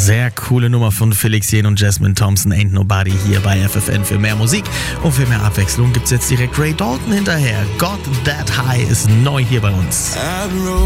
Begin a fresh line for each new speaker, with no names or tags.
Sehr coole Nummer von Felix Jähn und Jasmine Thompson, Ain't Nobody, hier bei FFN. Für mehr Musik und für mehr Abwechslung gibt's jetzt direkt Ray Dalton hinterher. Got That High ist neu hier bei uns.